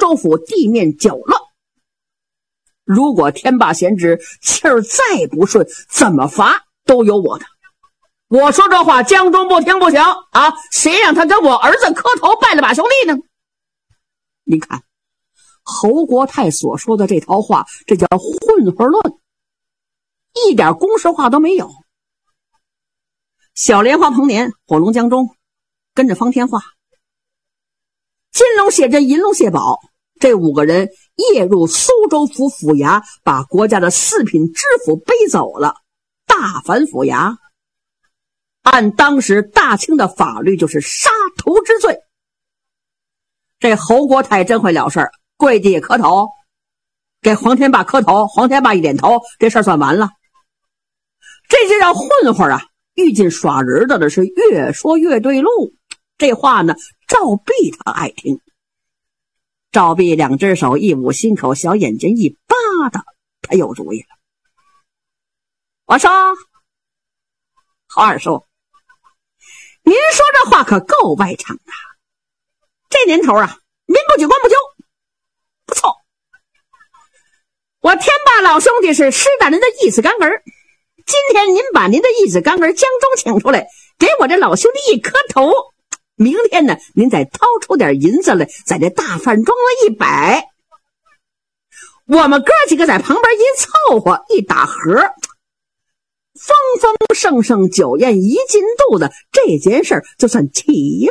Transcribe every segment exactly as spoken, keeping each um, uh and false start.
州府地面久了，如果天霸贤侄气儿再不顺，怎么罚都有我的。我说这话江中不听不行啊！谁让他跟我儿子磕头拜了把兄弟呢？你看侯国泰所说的这套话，这叫混混论，一点公实话都没有。小莲花彭年、火龙江中跟着方天化，金龙谢真、银龙谢宝这五个人夜入苏州府府衙，把国家的四品知府背走了，大反府衙。按当时大清的法律，就是杀徒之罪。这侯国泰真会了事儿，跪地磕头，给黄天霸磕头，黄天霸一点头，这事儿算完了。这就让混混啊，遇见耍人的的是越说越对路。这话呢，赵弼他爱听。赵弼两只手一捂心口，小眼睛一扒的，他有主意了。我说，侯二叔，您说这话可够外场的。这年头啊，民不举，官不究，不错。我天霸老兄弟是施大人的义子干儿，今天您把您的义子干儿江中请出来，给我这老兄弟一磕头。明天呢，您再掏出点银子来，在这大饭庄子一摆，我们哥几个在旁边一凑合一打和，风风盛盛，酒宴一进肚子，这件事就算齐了。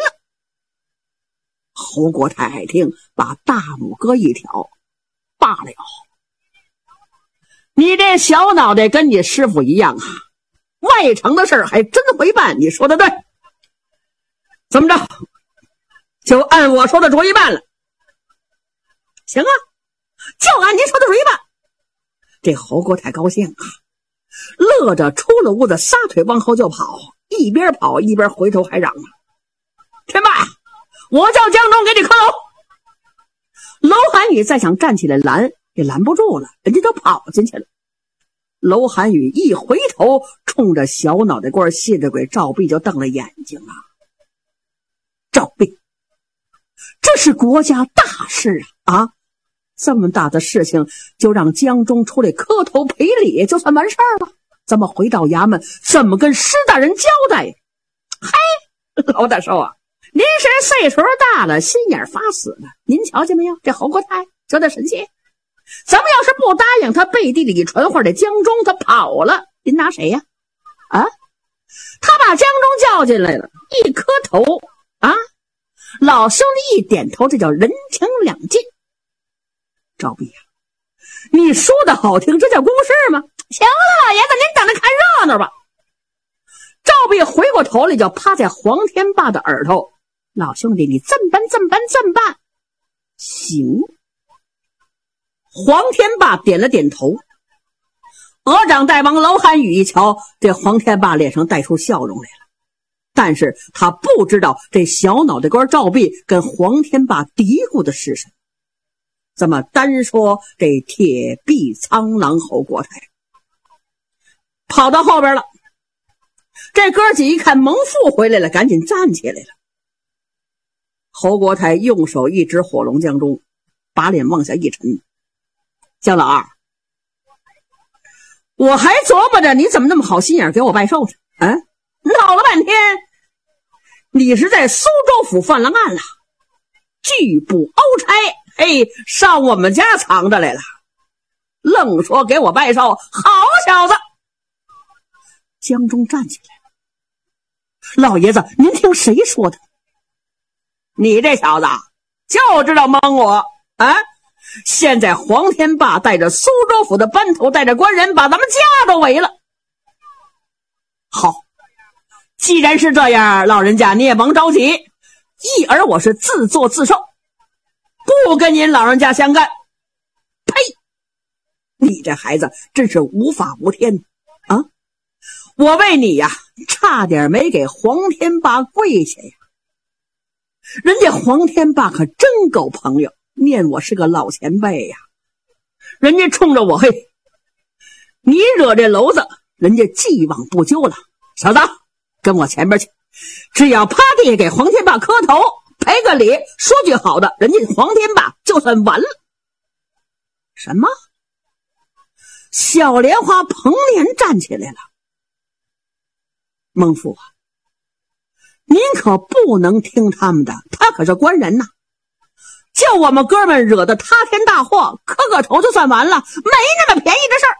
侯国泰爱听，把大拇哥一挑，罢了，你这小脑袋跟你师傅一样啊，外城的事还真会办。你说的对，怎么着，就按我说的主意办了。行啊，就按您说的主意办。这侯国泰高兴啊，乐着出了屋子，撒腿往后就跑，一边跑一边回头还嚷啊：天霸，我叫江中给你磕头。楼寒雨再想站起来拦，也拦不住了，人家都跑进去了。楼寒雨一回头，冲着小脑袋瓜谢着鬼赵弼就瞪了眼睛啊。赵弼，这是国家大事啊！啊，这么大的事情就让江中出来磕头赔礼，就算完事儿了。咱们回到衙门，怎么跟施大人交代？嘿，老大寿啊，您是岁数大了，心眼发死了。您瞧见没有？这侯国泰有点神气。咱们要是不答应他，背地里传话的江中他跑了，您拿谁呀？啊，他把江中叫进来了，一磕头啊，老兄弟一点头，这叫人情两尽。赵弼啊，你说的好听，这叫公事吗？行了，老爷子，您等着看热闹吧。赵弼回过头来，就趴在黄天霸的耳朵，老兄弟，你这么办，这么办，这么办，行。黄天霸点了点头。额长大王楼寒雨一瞧，这黄天霸脸上带出笑容来了，但是他不知道这小脑袋瓜赵弼跟黄天霸嘀咕的是什么。咱们单说这铁臂苍狼侯国泰跑到后边了，这哥几一看蒙父回来了，赶紧站起来了。侯国泰用手一指火龙江中，把脸往下一沉，江老二，我还琢磨着你怎么那么好心眼给我拜寿呢？啊，闹了半天你是在苏州府犯了案了，拒不欧差，嘿，上我们家藏着来了，愣说给我拜寿，好小子！江中站起来了，老爷子，您听谁说的？你这小子就知道蒙我啊！现在黄天霸带着苏州府的班头，带着官人，把咱们家都围了。好，既然是这样，老人家你也甭着急，一儿我是自作自受，不跟您老人家相干。呸！你这孩子真是无法无天啊！我为你呀，差点没给黄天霸跪下呀。人家黄天霸可真够朋友，念我是个老前辈呀。人家冲着我，嘿，你惹这篓子，人家既往不咎了。小子，跟我前边去，只要趴地下给黄天霸磕头， 赔个礼，说句好的，人家黄天霸就算完了。什么？小莲花彭莲站起来了。孟父啊，您可不能听他们的，他可是官人呐，叫我们哥们惹得塌天大祸，磕个头就算完了，没那么便宜的事儿。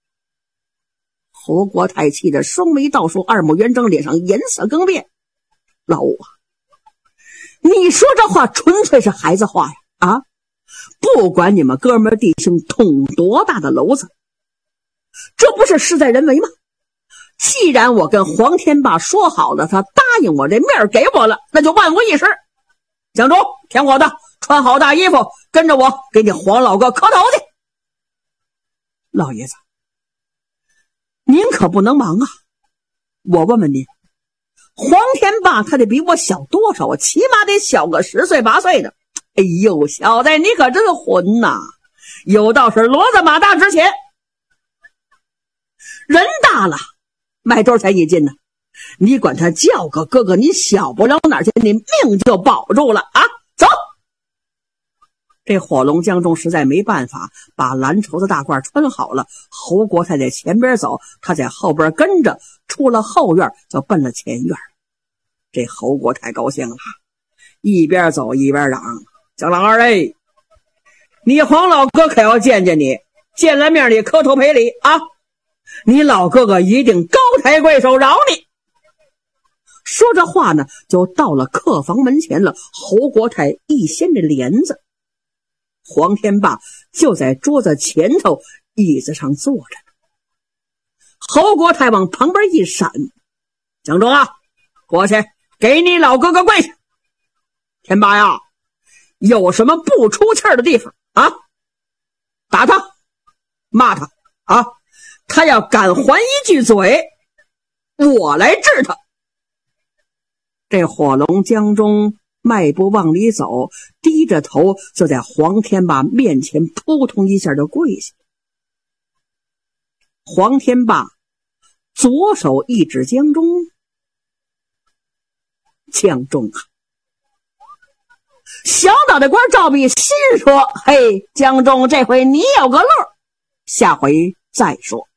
侯国泰气得双眉倒竖，二目圆睁，脸上颜色更变。老五啊，你说这话纯粹是孩子话呀！啊，不管你们哥们弟兄捅多大的篓子，这不是事在人为吗？既然我跟黄天霸说好了，他答应我，这面给我了，那就万无一失。江中听我的，穿好大衣服，跟着我给你黄老哥磕头去。老爷子，您可不能忙啊！我问问您，黄天霸他得比我小多少啊？起码得小个十岁八岁的。哎呦，小子你可真混呐！有道是骡子马大值钱，人大了卖多少钱一斤呢？你管他叫个哥哥，你小不了哪儿去，你命就保住了啊！走。这火龙江中实在没办法，把蓝绸子大褂穿好了。侯国泰在前边走，他在后边跟着，出了后院就奔了前院。这侯国泰高兴了，一边走一边嚷：江郎二哎，你黄老哥可要见见你，见了面你磕头赔礼啊！你老哥哥一定高抬贵手饶你。说着话呢，就到了客房门前了。侯国泰一掀着帘子，黄天霸就在桌子前头椅子上坐着。侯国泰往旁边一闪：江中啊，过去给你老哥哥跪下。天霸呀，有什么不出气儿的地方啊？打他，骂他啊！他要敢还一句嘴，我来治他。这火龙江中迈步往里走，低着头就在黄天霸面前扑通一下就跪下。黄天霸左手一指江中：江中啊！小脑袋官赵弼心说：嘿，江中这回你有个乐，下回再说。